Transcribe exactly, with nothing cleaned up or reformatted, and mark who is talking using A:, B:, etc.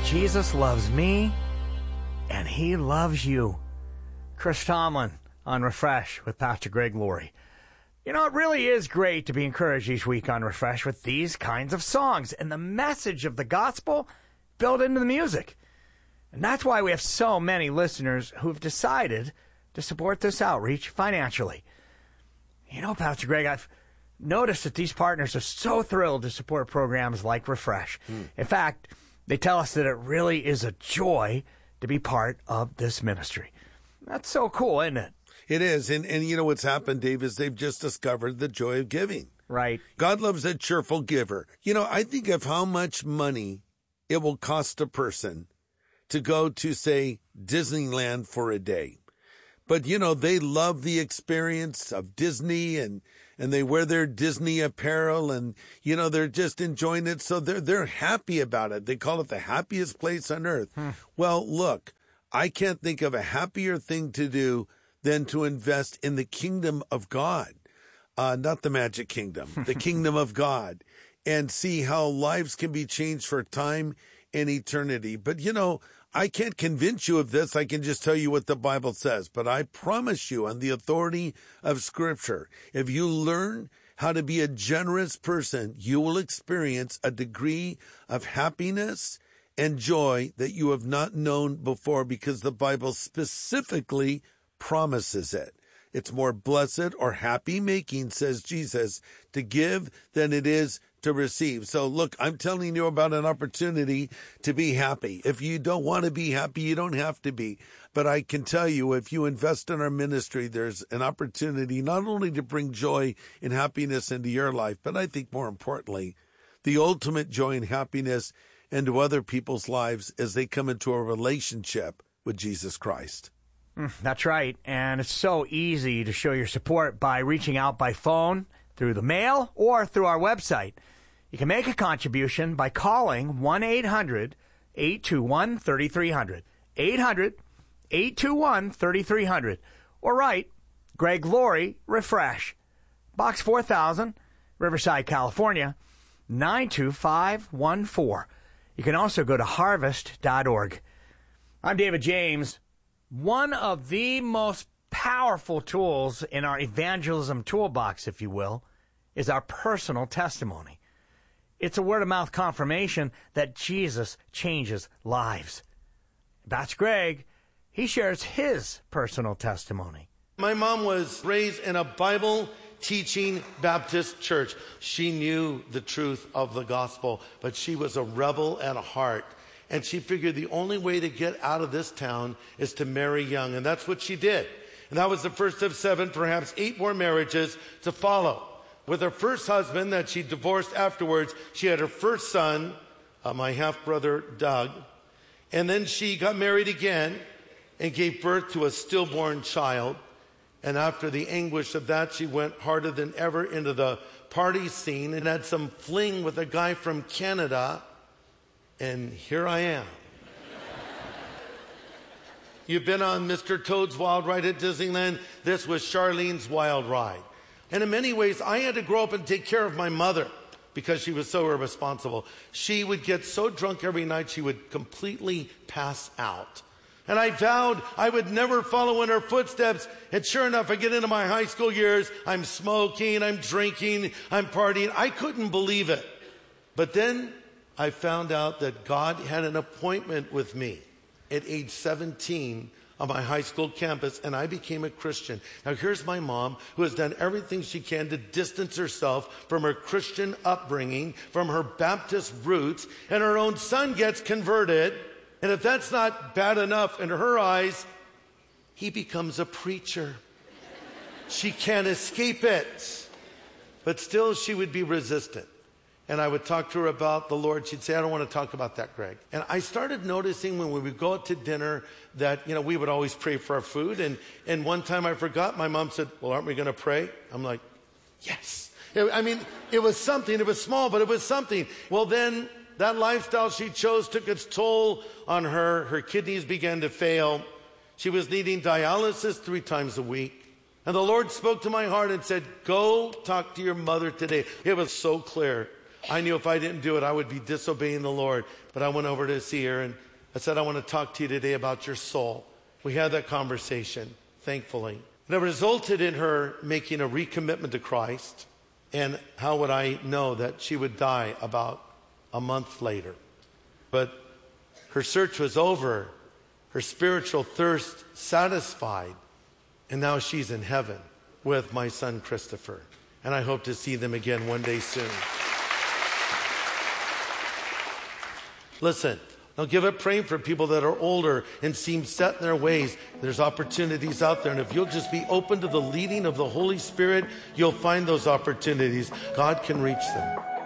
A: Jesus loves me, and he loves you. Chris Tomlin on Refresh with Pastor Greg Laurie. You know, it really is great to be encouraged each week on Refresh with these kinds of songs and the message of the gospel built into the music. And that's why we have so many listeners who've decided to support this outreach financially. You know, Pastor Greg, I've noticed that these partners are so thrilled to support programs like Refresh. Mm. In fact, they tell us that it really is a joy to be part of this ministry. That's so cool, isn't it?
B: It is. And, and you know what's happened, Dave, is they've just discovered the joy of giving.
A: Right.
B: God loves a cheerful giver. You know, I think of how much money it will cost a person to go to, say, Disneyland for a day. But, you know, they love the experience of Disney and, and they wear their Disney apparel and, you know, they're just enjoying it. So they're, they're happy about it. They call it the happiest place on earth. Hmm. Well, look, I can't think of a happier thing to do than to invest in the kingdom of God, uh, not the magic kingdom, the kingdom of God, and see how lives can be changed for time and eternity. But, you know, I can't convince you of this. I can just tell you what the Bible says. But I promise you on the authority of Scripture, if you learn how to be a generous person, you will experience a degree of happiness and joy that you have not known before because the Bible specifically promises it. It's more blessed or happy making, says Jesus, to give than it is to receive. So look, I'm telling you about an opportunity to be happy. If you don't want to be happy, you don't have to be. But I can tell you, if you invest in our ministry, there's an opportunity not only to bring joy and happiness into your life, but I think more importantly, the ultimate joy and happiness into other people's lives as they come into a relationship with Jesus Christ.
A: That's right. And it's so easy to show your support by reaching out by phone, through the mail, or through our website. You can make a contribution by calling one eight hundred eight two one three three zero zero, eight hundred eight two one three three zero zero, or write Greg Laurie, Refresh, Box four thousand, Riverside, California, nine two five one four. You can also go to harvest dot org. I'm David James. One of the most powerful tools in our evangelism toolbox, if you will, is our personal testimony. It's a word-of-mouth confirmation that Jesus changes lives. That's Greg. He shares his personal testimony.
C: My mom was raised in a Bible-teaching Baptist church. She knew the truth of the gospel, but she was a rebel at heart. And she figured the only way to get out of this town is to marry young. And that's what she did. And that was the first of seven, perhaps eight more marriages to follow. With her first husband that she divorced afterwards, she had her first son, uh, my half-brother Doug. And then she got married again and gave birth to a stillborn child. And after the anguish of that, she went harder than ever into the party scene and had some fling with a guy from Canada. And here I am. You've been on Mister Toad's Wild Ride at Disneyland. This was Charlene's Wild Ride. And in many ways, I had to grow up and take care of my mother because she was so irresponsible. She would get so drunk every night, she would completely pass out. And I vowed I would never follow in her footsteps. And sure enough, I get into my high school years. I'm smoking, I'm drinking, I'm partying. I couldn't believe it. But then I found out that God had an appointment with me at age seventeen on my high school campus, and I became a Christian. Now here's my mom, who has done everything she can to distance herself from her Christian upbringing, from her Baptist roots, and her own son gets converted. And if that's not bad enough in her eyes, he becomes a preacher. She can't escape it. But still, she would be resistant. And I would talk to her about the Lord. She'd say, I don't want to talk about that, Greg. And I started noticing when we would go out to dinner that, you know, we would always pray for our food. And, and one time I forgot, my mom said, well, aren't we going to pray? I'm like, yes. It, I mean, it was something. It was small, but it was something. Well, then that lifestyle she chose took its toll on her. Her kidneys began to fail. She was needing dialysis three times a week. And the Lord spoke to my heart and said, go talk to your mother today. It was so clear. I knew if I didn't do it, I would be disobeying the Lord. But I went over to see her and I said, I want to talk to you today about your soul. We had that conversation, thankfully. And it resulted in her making a recommitment to Christ. And how would I know that she would die about a month later? But her search was over, her spiritual thirst satisfied, and now she's in heaven with my son Christopher. And I hope to see them again one day soon. Listen, now give up praying for people that are older and seem set in their ways. There's opportunities out there, and if you'll just be open to the leading of the Holy Spirit, you'll find those opportunities. God can reach them.